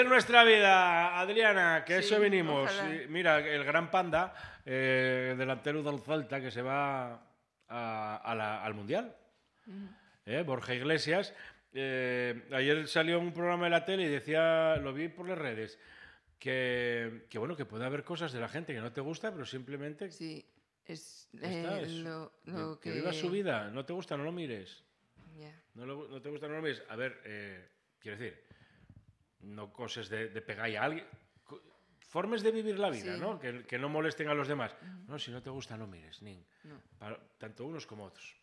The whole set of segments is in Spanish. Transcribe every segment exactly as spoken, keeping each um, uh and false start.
vivir nuestra vida, Adriana, que Sí, eso venimos. ojalá. Y mira, el gran Panda, eh, delantero del Celta, que se va a, a la, al Mundial. Ujú. Eh, Borja Iglesias. Eh, ayer salió un programa de la tele y decía, lo vi por las redes, que, que bueno, que puede haber cosas de la gente que no te gusta, pero simplemente Sí, es, ya está, eh, es- lo, que, lo que que... viva su vida. No te gusta, no lo mires. Ya. No, lo- no te gusta, no lo mires. A ver, eh, quiero decir, no coses de, de pegar a alguien. Co- Formes de vivir la vida, Sí. ¿no? Que, que no molesten a los demás. No, si no te gusta, no mires, nin. No. Para- tanto unos como otros.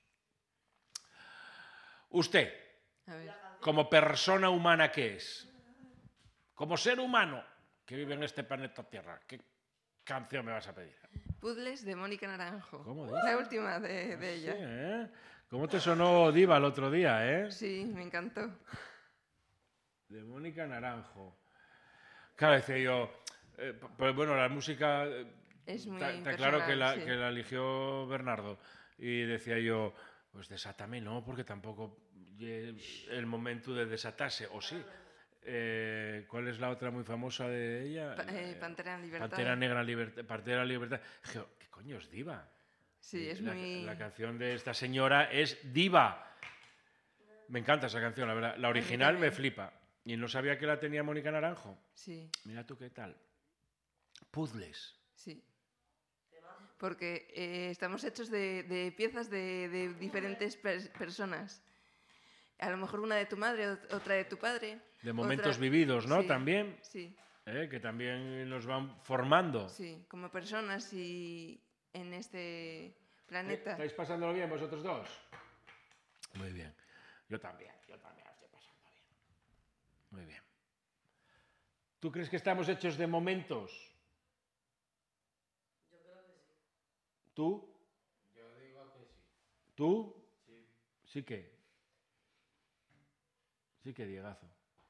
Usted, A ver. como persona humana que es, como ser humano que vive en este planeta Tierra, ¿qué canción me vas a pedir? Puzzles de Mónica Naranjo. ¿Cómo dices? La última de, de Sí, ella. ¿eh? ¿Cómo te sonó Diva el otro día, eh? Sí, me encantó. De Mónica Naranjo. Claro, decía yo, eh, p- pues bueno, la música, eh, Es muy está, está claro que la, personal, sí. que la eligió Bernardo. Y decía yo, pues desátame no, porque tampoco lle el momento de desatarse, o sí. Eh, ¿Cuál es la otra muy famosa de ella? Pa- eh, Pantera en Libertad. Pantera Negra, libertad, Pantera Libertad. Dije, ¿qué coño es Diva? Sí, es la, muy... la canción de esta señora es Diva. Me encanta esa canción, la verdad. La original me también. flipa. Y no sabía que la tenía Mónica Naranjo. Sí, Mira tú qué tal. Puzzles. sí. Porque eh, estamos hechos de, de piezas de, de diferentes pers- personas. A lo mejor una de tu madre, ot- otra de tu padre. De momentos otra- vividos, ¿no? Sí, También. Sí, ¿eh? Que también nos van formando. sí, como personas y en este planeta. ¿Estáis pasándolo bien vosotros dos? Muy bien. Yo también, yo también lo estoy pasando bien. Muy bien. ¿Tú crees que estamos hechos de momentos? Yo creo que sí. ¿Tú? Yo digo que sí. ¿Tú? Sí. Sí que. Sí que, Diegazo.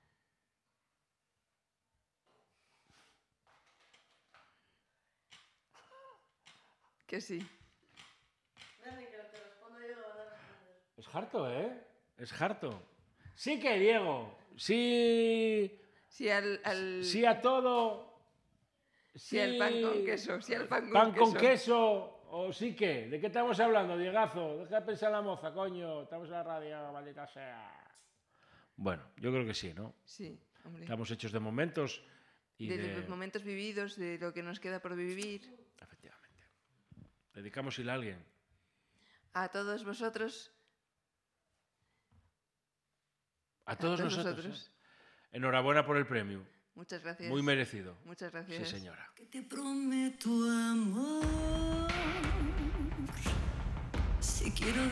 Que sí. Dani, que te respondo yo, lo van a responder. Es harto, ¿eh? Es harto. Sí que, Diego. Sí. Sí al, al, Sí a todo. sí al pan con queso. Sí al pan con Pan queso. con queso. O sí que. ¿De qué estamos hablando, Diegazo? Deja de pensar la moza, coño. Estamos en la radio, maldita sea. Bueno, yo creo que sí, ¿no? Sí, hombre. Estamos hechos de momentos y de, de... los momentos vividos, de lo que nos queda por vivir. Efectivamente. Dedicamos a alguien. A todos vosotros. A todos, todos nosotros. vosotros. ¿eh? Enhorabuena por el premio. Muchas gracias. Muy merecido. Muchas Sí, gracias. señora. Que te prometo amor. Si quiero